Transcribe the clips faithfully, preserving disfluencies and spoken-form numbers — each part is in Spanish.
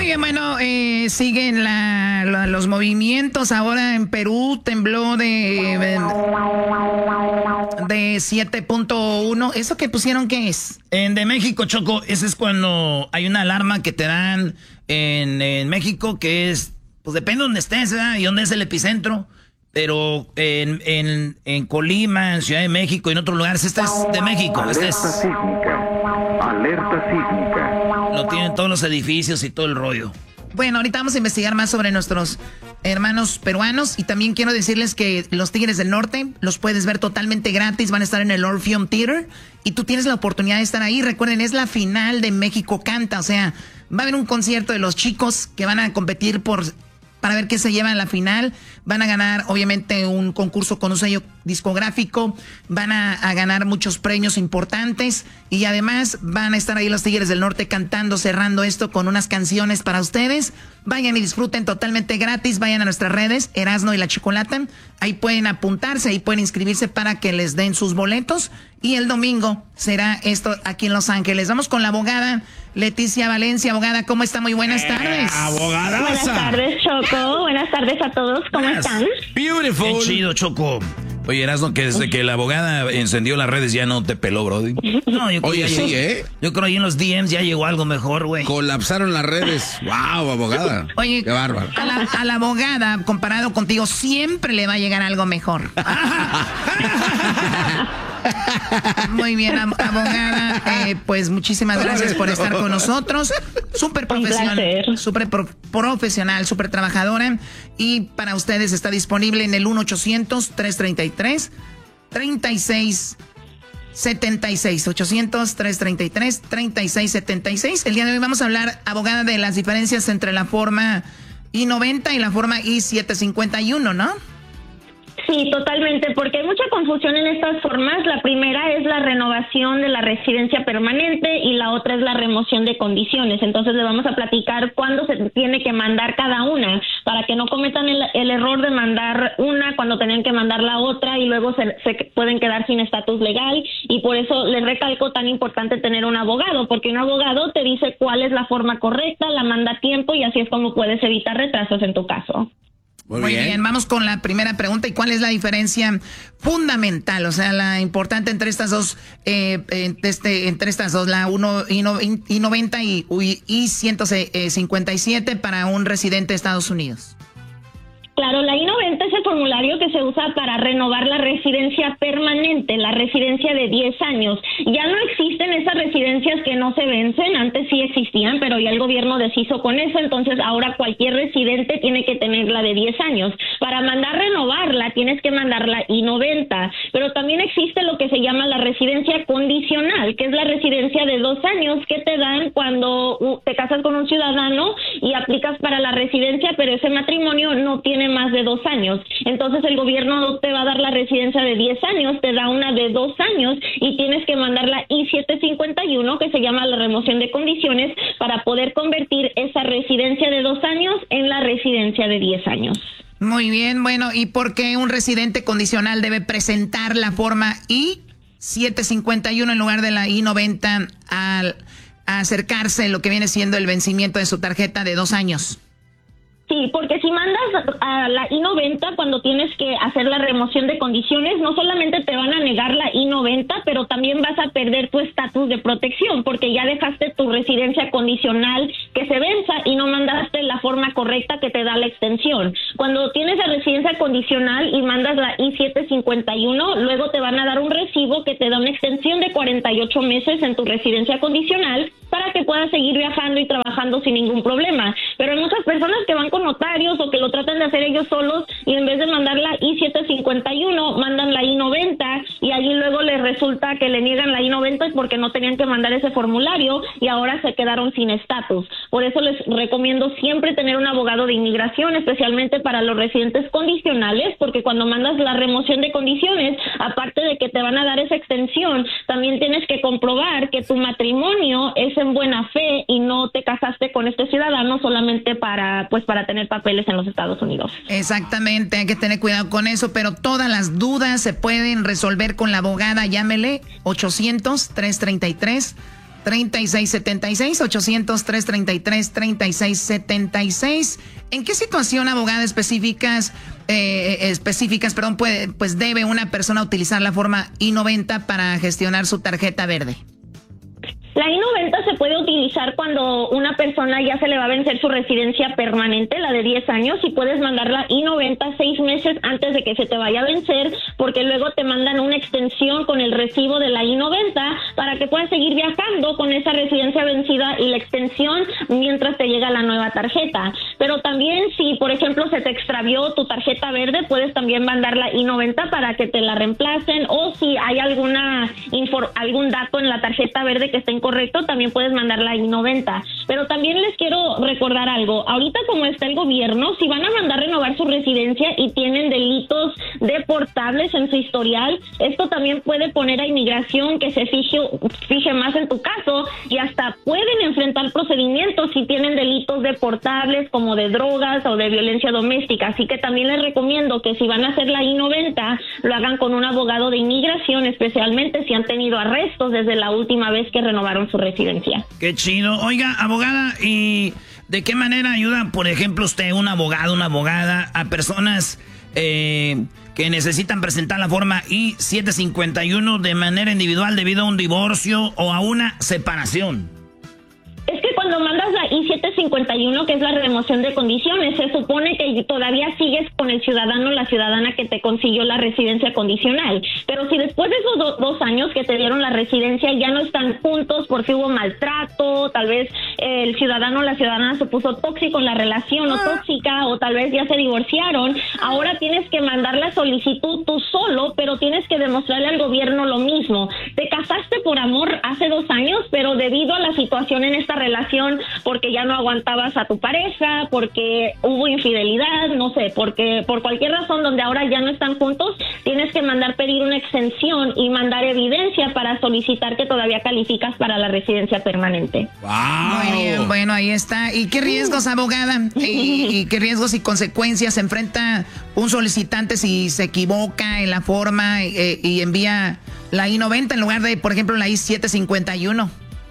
Oye, bueno, eh, siguen la, la, los movimientos. Ahora en Perú tembló de, de siete punto uno. ¿Eso que pusieron qué es? En de México, Choco, ese es cuando hay una alarma que te dan en, en México, que es, pues depende de dónde estés, ¿verdad? Y dónde es el epicentro. Pero en, en, en Colima, en Ciudad de México y en otros lugares, este es de México. Este es... Alerta sísmica. Alerta sísmica. Lo tienen todos los edificios y todo el rollo. Bueno, ahorita vamos a investigar más sobre nuestros hermanos peruanos. Y también quiero decirles que los Tigres del Norte los puedes ver totalmente gratis. Van a estar en el Orpheum Theater. Y tú tienes la oportunidad de estar ahí. Recuerden, es la final de México Canta. O sea, va a haber un concierto de los chicos que van a competir por... para ver qué se lleva en la final. Van a ganar, obviamente, un concurso con un sello discográfico. Van a, a ganar muchos premios importantes. Y además van a estar ahí los Tigres del Norte cantando, cerrando esto con unas canciones para ustedes. Vayan y disfruten totalmente gratis. Vayan a nuestras redes, Erasno y la Chocolata. Ahí pueden apuntarse, ahí pueden inscribirse para que les den sus boletos. Y el domingo será esto aquí en Los Ángeles. Vamos con la abogada Leticia Valencia. Abogada, ¿cómo está? Muy buenas tardes. Eh, abogada. Buenas tardes, Choco. Buenas tardes a todos. ¿Cómo yes. están? Beautiful. Qué chido, Choco. Oye, Erasno, que desde que la abogada encendió las redes ya no te peló, brody. No, yo creo Oye, ya sí, llegó, ¿eh? Yo creo ahí en los D Ms ya llegó algo mejor, güey. Colapsaron las redes. Wow, abogada. Oye, qué bárbaro. A la, a la abogada, comparado contigo, siempre le va a llegar algo mejor. Muy bien, ab abogada. Eh, pues muchísimas gracias por estar con nosotros. Súper profesional, súper pro profesional, súper trabajadora. Y para ustedes está disponible en el uno ochocientos, tres treinta y tres, treinta y seis setenta y seis. ochocientos, tres treinta y tres, treinta y seis setenta y seis. El día de hoy vamos a hablar, abogada, de las diferencias entre la forma I noventa y la forma I setecientos cincuenta y uno, ¿no? Sí, totalmente, porque hay mucha confusión en estas formas. La primera es la renovación de la residencia permanente y la otra es la remoción de condiciones. Entonces le vamos a platicar cuándo se tiene que mandar cada una, para que no cometan el, el error de mandar una cuando tienen que mandar la otra y luego se, se pueden quedar sin estatus legal. Y por eso les recalco tan importante tener un abogado, porque un abogado te dice cuál es la forma correcta, la manda a tiempo y así es como puedes evitar retrasos en tu caso. Muy, Muy bien. bien, vamos con la primera pregunta. ¿Y cuál es la diferencia fundamental? O sea, la importante entre estas dos, eh, este, entre estas dos, la uno I noventa y I ciento cincuenta y siete para un residente de Estados Unidos. Claro, la I noventa es el formulario que se usa para renovar la residencia permanente, la residencia de diez años. Ya no existen esas residencias que no se vencen, antes sí existían, pero ya el gobierno deshizo con eso, entonces ahora cualquier residente tiene que tener la de diez años. Para mandar renovarla tienes que mandar la I noventa, pero también existe lo que se llama la residencia condicional, que es la residencia de dos años que te dan cuando te casas con un ciudadano y aplicas para la residencia, pero ese matrimonio no tiene más de dos años. Entonces el gobierno te va a dar la residencia de diez años, te da una de dos años y tienes que mandar la I setecientos cincuenta y uno, que se llama la remoción de condiciones, para poder convertir esa residencia de dos años en la residencia de diez años. Muy bien, bueno, ¿y por qué un residente condicional debe presentar la forma I setecientos cincuenta y uno en lugar de la I noventa al a acercarse a lo que viene siendo el vencimiento de su tarjeta de dos años? Sí, porque si mandas a la I noventa cuando tienes que hacer la remoción de condiciones, no solamente te van a negar la I noventa, pero también vas a perder tu estatus de protección, porque ya dejaste tu residencia condicional que se venza y no mandaste la forma correcta que te da la extensión. Cuando tienes la residencia condicional y mandas la I setecientos cincuenta y uno, luego te van a dar un recibo que te da una extensión de cuarenta y ocho meses en tu residencia condicional para que puedas seguir viajando y trabajando sin ningún problema. Pero hay muchas personas que van con notarios o que lo tratan de hacer ellos solos y en vez de mandar la I setecientos cincuenta y uno mandan la I noventa y allí luego les resulta que le niegan la I noventa porque no tenían que mandar ese formulario y ahora se quedaron sin estatus. Por eso les recomiendo siempre tener un abogado de inmigración, especialmente para los residentes condicionales, porque cuando mandas la remoción de condiciones, aparte de que te van a dar esa extensión, también tienes que comprobar que tu matrimonio es en buena fe y no te casaste con este ciudadano solamente para, pues, para tener papeles en los Estados Unidos. Exactamente, hay que tener cuidado con eso, pero todas las dudas se pueden resolver con la abogada. Llámele ochocientos, tres treinta y tres, treinta y seis setenta y seis, ochocientos, trescientos treinta y tres, treinta y seis setenta y seis. ¿En qué situación, abogada, específicas, eh, específicas, perdón, puede, pues debe una persona utilizar la forma I noventa para gestionar su tarjeta verde? La I noventa se puede utilizar cuando una persona ya se le va a vencer su residencia permanente, la de diez años, y puedes mandar la I noventa seis meses antes de que se te vaya a vencer, porque luego te mandan una extensión con el recibo de la I noventa para que puedas seguir viajando con esa residencia vencida y la extensión mientras te llega la nueva tarjeta. Pero también si, por ejemplo, se te extravió tu tarjeta verde, puedes también mandar la I noventa para que te la reemplacen, o si hay alguna infor- algún dato en la tarjeta verde que esté incorrecto, también puedes mandar la I noventa. Pero también les quiero recordar algo. Ahorita, como está el gobierno, si van a mandar renovar su residencia y tienen delitos deportables en su historial, esto también puede poner a inmigración que se fije, fije más en tu caso, y hasta pueden enfrentar procedimientos si tienen delitos deportables como de drogas o de violencia doméstica. Así que también les recomiendo que si van a hacer la I noventa, lo hagan con un abogado de inmigración, especialmente si han tenido arrestos desde la última vez que renovaron su residencia. Qué chido. Oiga, abogada, ¿y de qué manera ayuda, por ejemplo, usted, un abogado, una abogada, a personas eh, que necesitan presentar la forma I setecientos cincuenta y uno de manera individual debido a un divorcio o a una separación? Es que cuando mandas la I setecientos cincuenta y uno, que es la remoción de condiciones, se supone que todavía sigues con el ciudadano o la ciudadana que te consiguió la residencia condicional. Pero si después de esos do- dos años que te dieron la residencia ya no están juntos porque hubo maltrato, tal vez eh, el ciudadano o la ciudadana se puso tóxico en la relación o tóxica, o tal vez ya se divorciaron, ahora tienes que mandar la solicitud tú solo, pero tienes que demostrarle al gobierno lo mismo. Te casaste por amor hace dos años, pero debido a la situación en esta relación, porque ya no aguantabas a tu pareja, porque hubo infidelidad, no sé, porque por cualquier razón donde ahora ya no están juntos, tienes que mandar pedir una exención y mandar evidencia para solicitar que todavía calificas para la residencia permanente. Wow. Muy bien, bueno, ahí está. ¿Y qué riesgos, abogada? ¿Y, y qué riesgos y consecuencias se enfrenta un solicitante si se equivoca en la forma eh, y envía la I noventa en lugar de, por ejemplo, la I setecientos cincuenta y uno?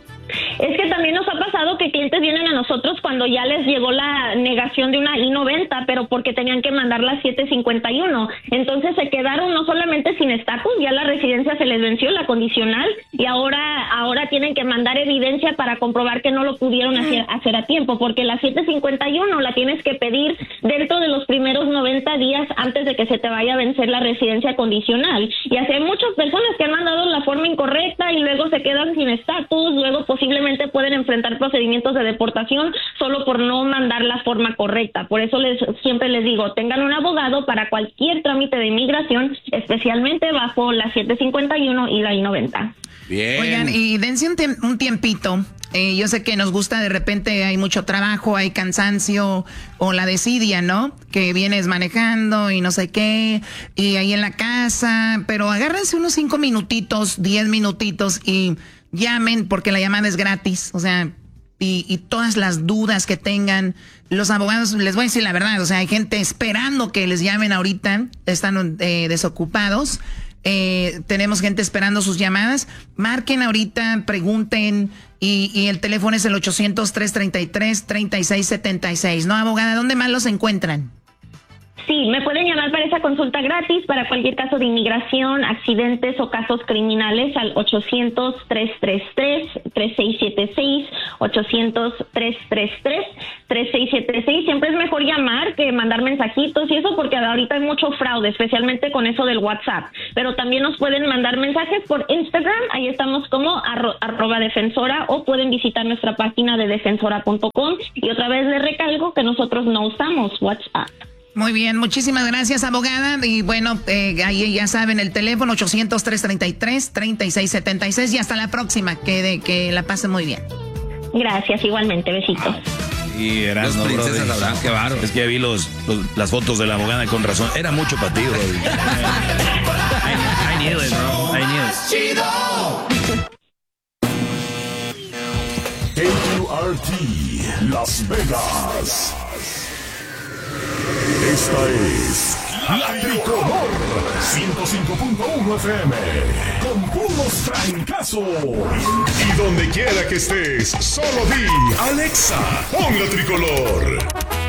Es que también nos ha pasado que clientes vienen a nosotros cuando ya les llegó la negación de una I noventa, pero porque tenían que mandar la setecientos cincuenta y uno. Entonces se quedaron no solamente sin estatus, ya la residencia se les venció, la condicional, y ahora ahora tienen que mandar evidencia para comprobar que no lo pudieron hacer, hacer a tiempo, porque la setecientos cincuenta y uno la tienes que pedir dentro de los primeros noventa días antes de que se te vaya a vencer la residencia condicional. Y así hay muchas personas que han mandado la forma incorrecta y luego se quedan sin estatus, luego posiblemente pueden enfrentar procedimientos de deportación solo por no mandar la forma correcta. Por eso les siempre les digo, tengan un abogado para cualquier trámite de inmigración, especialmente bajo la setecientos cincuenta y uno y la I noventa. Bien. Oigan, y dense un, tiemp- un tiempito. Eh, yo sé que nos gusta, de repente hay mucho trabajo, hay cansancio o la desidia, ¿no? Que vienes manejando y no sé qué, y ahí en la casa, pero agárrense unos cinco minutitos, diez minutitos y llamen porque la llamada es gratis, o sea, y, y todas las dudas que tengan, los abogados, les voy a decir la verdad, o sea, hay gente esperando que les llamen ahorita, están eh, desocupados. Eh, tenemos gente esperando sus llamadas. Marquen ahorita, pregunten, y, y el teléfono es el ochocientos, trescientos treinta y tres, treinta y seis setenta y seis. ¿No, abogada? ¿Dónde más los encuentran? Sí, me pueden llamar para esa consulta gratis para cualquier caso de inmigración, accidentes o casos criminales al ochocientos, trescientos treinta y tres, treinta y seis setenta y seis, ochocientos, trescientos treinta y tres, treinta y seis setenta y seis. Siempre es mejor llamar que mandar mensajitos y eso, porque ahorita hay mucho fraude, especialmente con eso del WhatsApp. Pero también nos pueden mandar mensajes por Instagram, ahí estamos como arro, arroba defensora, o pueden visitar nuestra página de defensora punto com. Y otra vez les recalco que nosotros no usamos WhatsApp. Muy bien, muchísimas gracias, abogada. Y bueno, eh, ahí ya saben el teléfono ochocientos, trescientos treinta y tres, treinta y seis setenta y seis. Y hasta la próxima, que, de, que la pasen muy bien. Gracias, igualmente, besitos. Y eras, Dos no, princesas brother. habrá, qué bárbaro. Es que ya vi los, los- las fotos de la abogada con razón. Era mucho para ti, brother. I, I knew it, bro. I knew it. K Q R T Las Vegas. Esta es La Tricolor ciento cinco punto uno F M con puros trancazos. Y donde quiera que estés, solo di Alexa, pon la Tricolor.